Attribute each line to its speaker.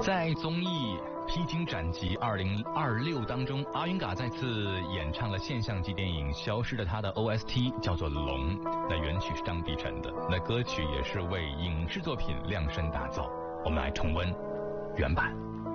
Speaker 1: 在综艺《披荆斩棘2026》当中，阿云嘎再次演唱了现象级电影《消失的她》的 OST， 叫做《龙》。那原曲是张碧晨的，那歌曲也是为影视作品量身打造。我们来重温原版。